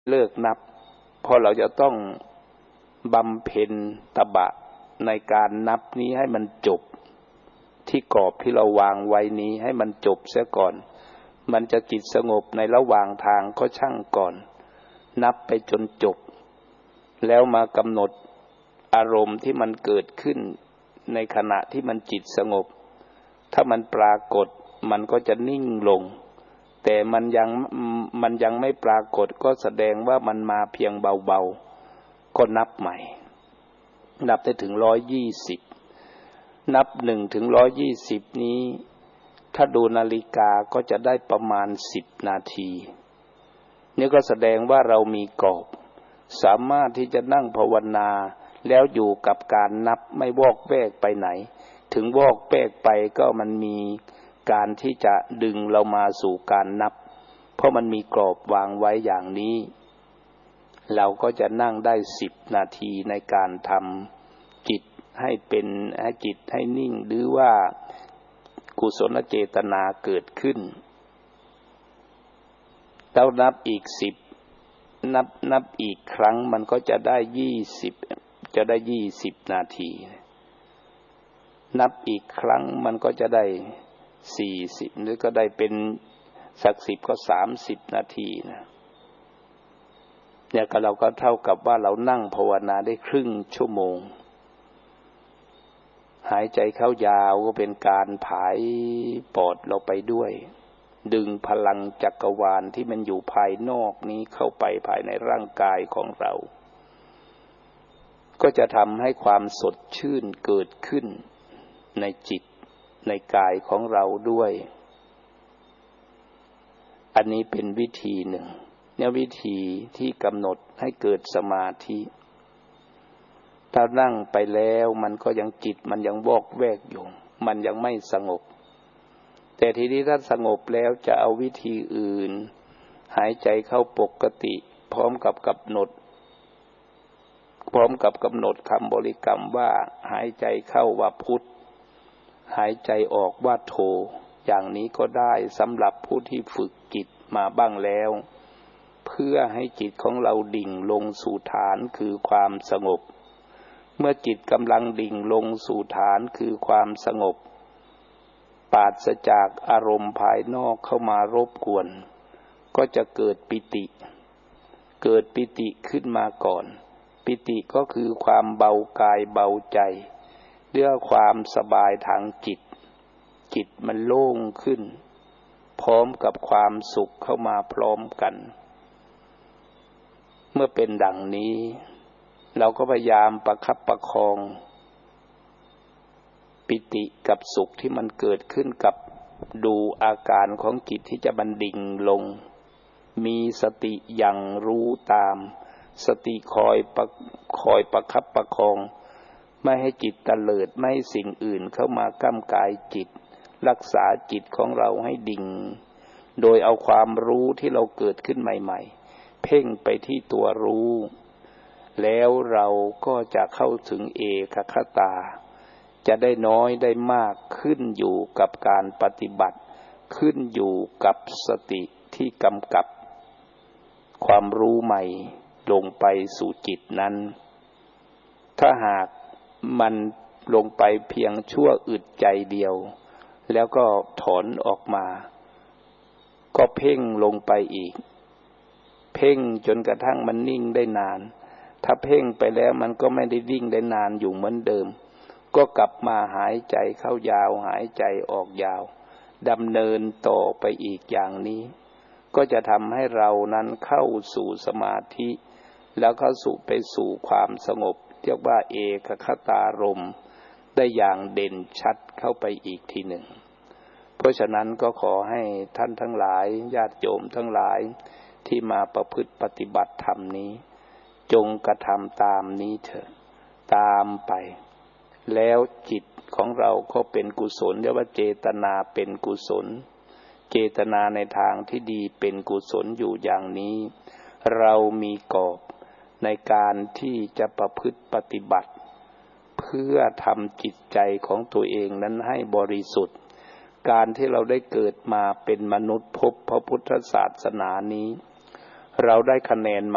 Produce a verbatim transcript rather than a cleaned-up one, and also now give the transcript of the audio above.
เลิกนับเพราะเราจะต้องบำเพ็ญตบะในการนับนี้ให้มันจบที่กรอบที่เราวางไว้นี้ให้มันจบเสียก่อนมันจะจิตสงบในระหว่างทางก็ช่างก่อนนับไปจนจบแล้วมากำหนดอารมณ์ที่มันเกิดขึ้นในขณะที่มันจิตสงบถ้ามันปรากฏมันก็จะนิ่งลงแต่มันยังมันยังไม่ปรากฏก็แสดงว่ามันมาเพียงเบาๆก็นับใหม่นับได้ถึงร้อยยี่สิบนับหนึ่งถึงร้อยยี่สิบนี้ถ้าดูนาฬิกาก็จะได้ประมาณสิบนาทีนี่ก็แสดงว่าเรามีกรอบสามารถที่จะนั่งภาวนาแล้วอยู่กับการนับไม่วอกแวกไปไหนถึงวอกแวกไปก็มันมีการที่จะดึงเรามาสู่การนับเพราะมันมีกรอบวางไว้อย่างนี้เราก็จะนั่งได้สิบนาทีในการทำจิตให้เป็นให้จิตให้นิ่งหรือว่ากุศลเจตนาเกิดขึ้นแล้วนับอีกสิบนับนับอีกครั้งมันก็จะได้ยี่สิบจะได้ยี่สิบนาทีนับอีกครั้งมันก็จะได้สี่สิบหรือก็ได้เป็นสักสิบก็สามสิบนาทีนะเนี่ยก็เราก็เท่ากับว่าเรานั่งภาวนาได้ครึ่งชั่วโมงหายใจเข้ายาวก็เป็นการผายปอดเราไปด้วยดึงพลังจักรวาลที่มันอยู่ภายนอกนี้เข้าไปภายในร่างกายของเราก็จะทำให้ความสดชื่นเกิดขึ้นในจิตในกายของเราด้วยอันนี้เป็นวิธีหนึ่งเนี่ยวิธีที่กำหนดให้เกิดสมาธิถ้านั่งไปแล้วมันก็ยังจิตมันยังวอกแวกอยู่มันยังไม่สงบแต่ทีนี้ถ้าสงบแล้วจะเอาวิธีอื่นหายใจเข้าปกติพร้อมกับกำหนดพร้อมกับกำหนดคำบริกรรมว่าหายใจเข้าว่าพุทธหายใจออกว่าโธอย่างนี้ก็ได้สำหรับผู้ที่ฝึกจิตมาบ้างแล้วเพื่อให้จิตของเราดิ่งลงสู่ฐานคือความสงบเมื่อจิตกำลังดิ่งลงสู่ฐานคือความสงบปราศจากอารมณ์ภายนอกเข้ามารบกวนก็จะเกิดปิติเกิดปิติขึ้นมาก่อนปิติก็คือความเบากายเบาใจเรื่องความสบายทางจิตจิตมันโล่งขึ้นพร้อมกับความสุขเข้ามาพร้อมกันเมื่อเป็นดังนี้เราก็พยายามประคับประคองปิติกับสุขที่มันเกิดขึ้นกับดูอาการของจิตที่จะบันดิ่งลงมีสติอย่างรู้ตามสติคอยประคอยประคับประคองไม่ให้จิตตะเลิดไม่ให้สิ่งอื่นเข้ามาก้ำกายจิตรักษาจิตของเราให้ดิ่งโดยเอาความรู้ที่เราเกิดขึ้นใหม่ๆเพ่งไปที่ตัวรู้แล้วเราก็จะเข้าถึงเอกคตาจะได้น้อยได้มากขึ้นอยู่กับการปฏิบัติขึ้นอยู่กับสติที่กำกับความรู้ใหม่ลงไปสู่จิตนั้นถ้าหากมันลงไปเพียงชั่วอึดใจเดียวแล้วก็ถอนออกมาก็เพ่งลงไปอีกเพ่งจนกระทั่งมันนิ่งได้นานถ้าเพ่งไปแล้วมันก็ไม่ได้นิ่งได้นานอยู่เหมือนเดิมก็กลับมาหายใจเข้ายาวหายใจออกยาวดำเนินต่อไปอีกอย่างนี้ก็จะทำให้เรานั้นเข้าสู่สมาธิแล้วเข้าสู่ไปสู่ความสงบเรียกว่าเอกคตารมณ์ได้อย่างเด่นชัดเข้าไปอีกทีหนึ่งเพราะฉะนั้นก็ขอให้ท่านทั้งหลายญาติโยมทั้งหลายที่มาประพฤติปฏิบัติธรรมนี้จงกระทำตามนี้เถิดตามไปแล้วจิตของเราก็เป็นกุศลเรียกว่าเจตนาเป็นกุศลเจตนาในทางที่ดีเป็นกุศลอยู่อย่างนี้เรามีกรอบในการที่จะประพฤติปฏิบัติเพื่อทำจิตใจของตัวเองนั้นให้บริสุทธิ์การที่เราได้เกิดมาเป็นมนุษย์พบพระพุทธศาสนานี้เราได้คะแนน